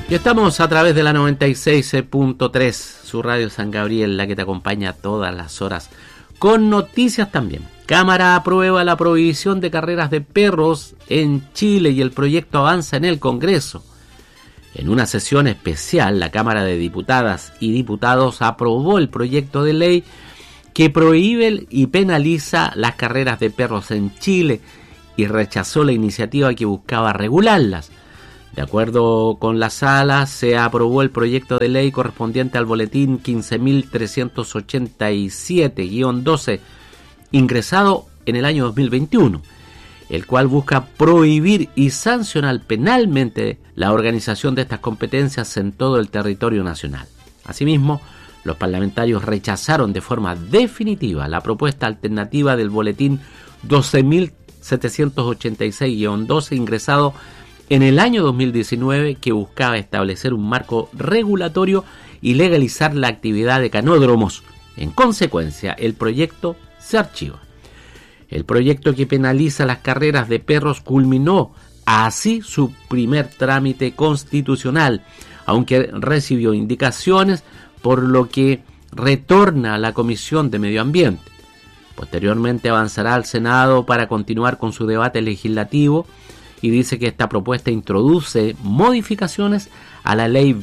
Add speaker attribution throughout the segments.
Speaker 1: Y estamos a través de la 96.3, su radio San Gabriel, la que te acompaña todas las horas, con noticias también. Cámara aprueba la prohibición de carreras de perros en Chile y el proyecto avanza en el Congreso. En una sesión especial, la Cámara de Diputadas y Diputados aprobó el proyecto de ley que prohíbe y penaliza las carreras de perros en Chile y rechazó la iniciativa que buscaba regularlas. De acuerdo con la sala, se aprobó el proyecto de ley correspondiente al boletín 15.387-12, ingresado en el año 2021, el cual busca prohibir y sancionar penalmente la organización de estas competencias en todo el territorio nacional. Asimismo, los parlamentarios rechazaron de forma definitiva la propuesta alternativa del boletín 12.786-12, ingresado en el año 2019, que buscaba establecer un marco regulatorio y legalizar la actividad de canódromos. En consecuencia, el proyecto se archiva. El proyecto que penaliza las carreras de perros culminó así su primer trámite constitucional, aunque recibió indicaciones, por lo que retorna a la Comisión de Medio Ambiente. Posteriormente avanzará al Senado para continuar con su debate legislativo, y dice que esta propuesta introduce modificaciones a la ley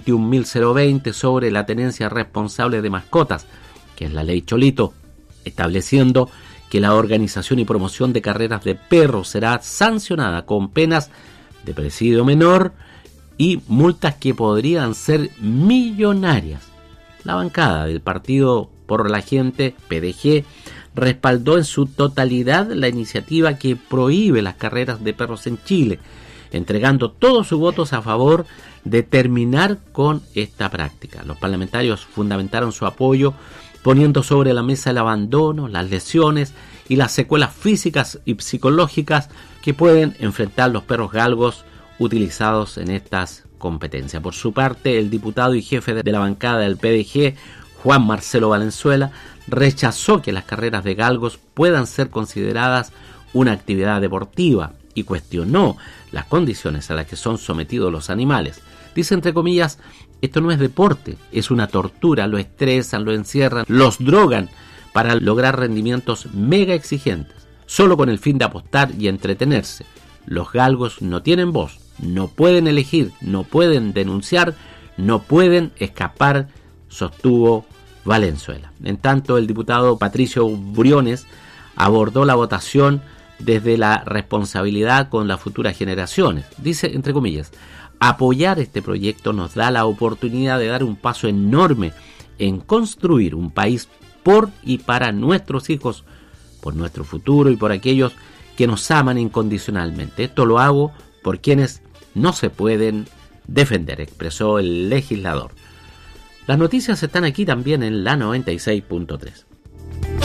Speaker 1: 21.020 sobre la tenencia responsable de mascotas, que es la ley Cholito, estableciendo que la organización y promoción de carreras de perros será sancionada con penas de presidio menor y multas que podrían ser millonarias. La bancada del Partido por la Gente, PDG, respaldó en su totalidad la iniciativa que prohíbe las carreras de perros en Chile, entregando todos sus votos a favor de terminar con esta práctica. Los parlamentarios fundamentaron su apoyo poniendo sobre la mesa el abandono, las lesiones y las secuelas físicas y psicológicas que pueden enfrentar los perros galgos utilizados en estas competencias. Por su parte, el diputado y jefe de la bancada del PDG, Juan Marcelo Valenzuela, rechazó que las carreras de galgos puedan ser consideradas una actividad deportiva y cuestionó las condiciones a las que son sometidos los animales. Dice, entre comillas, esto no es deporte, es una tortura, lo estresan, lo encierran, los drogan para lograr rendimientos mega exigentes, solo con el fin de apostar y entretenerse. Los galgos no tienen voz, no pueden elegir, no pueden denunciar, no pueden escapar, sostuvo Valenzuela. En tanto, el diputado Patricio Briones abordó la votación desde la responsabilidad con las futuras generaciones. Dice, entre comillas, apoyar este proyecto nos da la oportunidad de dar un paso enorme en construir un país por y para nuestros hijos, por nuestro futuro y por aquellos que nos aman incondicionalmente. Esto lo hago por quienes no se pueden defender, expresó el legislador. Las noticias están aquí también en la 96.3.